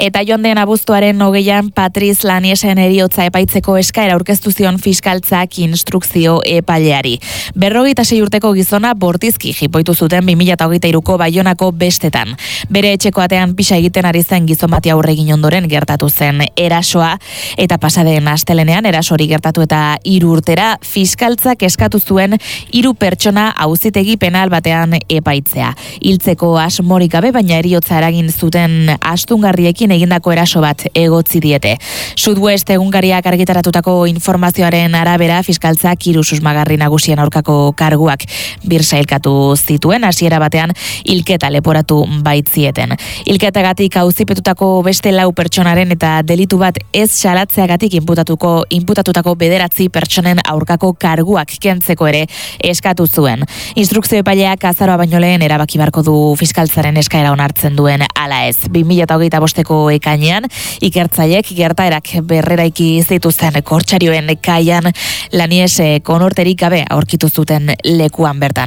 Eta joan den abuztuaren 20an Patriz Laniesen heriotza epaitzeko eskaera aurkeztu zion fiskaltzak instrukzio epaileari. 46 urteko gizona bortizki jipoitu zuten 2023ko Baionako bestetan. Bere etxeko atean pisa egiten ari zen gizon bati aurre egin ondoren gertatu zen erasoa, eta pasaden astelenean erasori gertatu eta 3 urtera fiskaltzak eskatu zuen 3 pertsona auzitegi penal batean epaitzea. Hiltzeko asmorik gabe, baina heriotza eragin zuten astungarriekin egindako eraso bat egotzi diete. Southwest egunkariak argitaratutako informazioaren arabera fiskaltzak 3 susmagarri nagusien aurkako karguak birsailkatu zituen, hasiera batean hilketa leporatu baitzieten. Hilketagatik auzipetutako beste 4 pertsonaren eta delitu bat ez salatzeagatik inputatutako 9 pertsonen aurkako karguak kentzeko ere eskatu zuen. Instrukzio epaileak azaroa baino lehen erabaki beharko du fiskaltzaren eskaera onartzen duen ala ez. 2025ko ekainean ikertzaileek gertaerak berreraiki zituzten Kortsarioen kaian Lanies konorterik gabe aurkitu zuten lekuan bertan.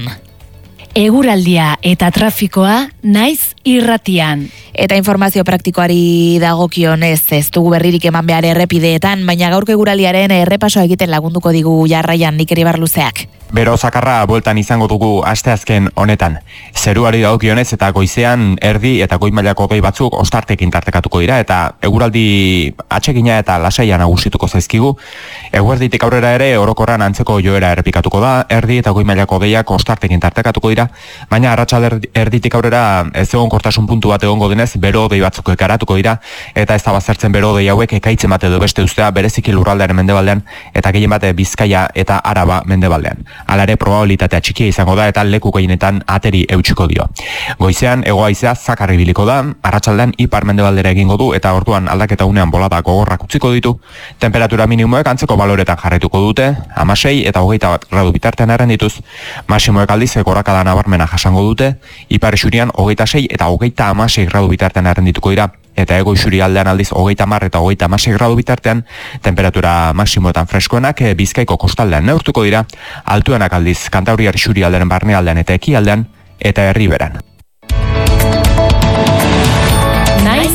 Eguraldia eta trafikoa naiz irratian. Eta informazio praktikoari dagokionez ez dugu berririk eman behar errepideetan, baina gaurko eguraldiaren errepasoa egiten lagunduko digu jarraian Nikeri Barluzeak. Bero zakarra bueltan izango dugu asteazken honetan. Zeruari dagokionez eta goizean erdi eta goi mailako hodei batzuk ostartekin tartekatuko dira eta eguraldi atsegina eta lasaia nagusituko zaizkigu. Eguerditik aurrera ere orokorran antzeko joera errepikatuko da, erdi eta goi mailako hodeiak ostartekin tartekatuko dira, baina arratsalde erditik aurrera ezegonkortasun puntu bat egongo denez bero hodei batzuk ekaratuko dira eta ez da baztertzen bero hodei hauek ekaitzen bat edo beste ustea bereziki lurraldearen mendebaldean eta gehien bat Bizkaia eta Araba mendebaldean. Hala ere probabilitatea txikia izango da eta leku gehienetan ateri eutsiko dio. Goizean hego-haizea zakar ibiliko da, arratsaldean ipar-mendebaldera egingo du eta orduan aldaketa unean bolada gogorrak utziko ditu. Temperatura minimoek antzeko baloretan jarraituko dute, 16 eta 21 gradu bitartean errendituz. Maximoek aldiz gorakada nabarmena jasango dute, ipar isurian 26 eta 26 gradu bitartean errendituko dira. Eta ego isuri aldean aldiz 30 eta 36 gradu bitartean, temperatura maximoetan freskoenak Bizkaiko kostaldean neurtuko dira, altuenak aldiz Kantauriar isuri aldean barnealdean eta ekialdean eta Herriberan.